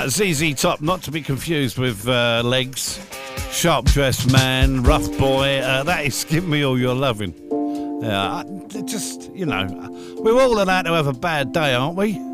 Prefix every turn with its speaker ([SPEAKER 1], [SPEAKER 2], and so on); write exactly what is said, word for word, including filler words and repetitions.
[SPEAKER 1] Z Z Top, not to be confused with uh, Legs, Sharp Dressed Man, Rough Boy. Uh, that is Give Me All Your Loving. Yeah, uh, just, you know, we're all allowed to have a bad day, aren't we?